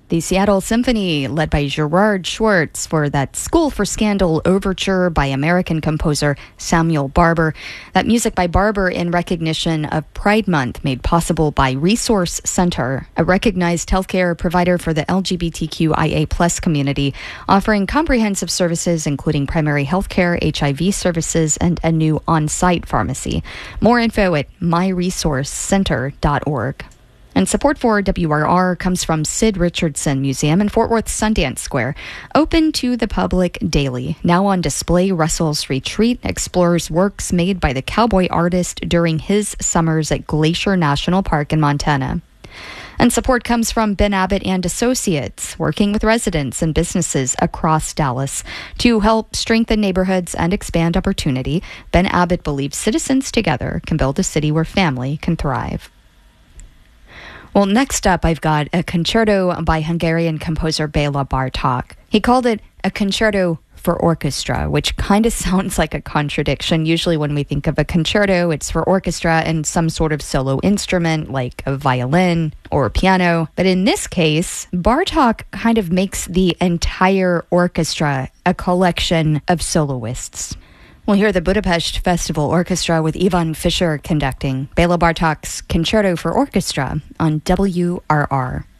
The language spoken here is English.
The Seattle Symphony, led by Gerard Schwartz, for that School for Scandal overture by American composer Samuel Barber. That music by Barber in recognition of Pride Month, made possible by Resource Center, a recognized healthcare provider for the LGBTQIA+ community, offering comprehensive services including primary healthcare, HIV services, and a new on-site pharmacy. More info at myresourcecenter.org. And support for WRR comes from Sid Richardson Museum in Fort Worth Sundance Square. Open to the public daily. Now on display, Russell's Retreat explores works made by the cowboy artist during his summers at Glacier National Park in Montana. And support comes from Ben Abbott and Associates, working with residents and businesses across Dallas to help strengthen neighborhoods and expand opportunity. Ben Abbott believes citizens together can build a city where family can thrive. Well, next up, I've got a concerto by Hungarian composer Béla Bartók. He called it a concerto for orchestra, which kind of sounds like a contradiction. Usually when we think of a concerto, it's for orchestra and some sort of solo instrument like a violin or a piano. But in this case, Bartók kind of makes the entire orchestra a collection of soloists. We'll hear the Budapest Festival Orchestra with Ivan Fischer conducting Béla Bartók's Concerto for Orchestra on WRR.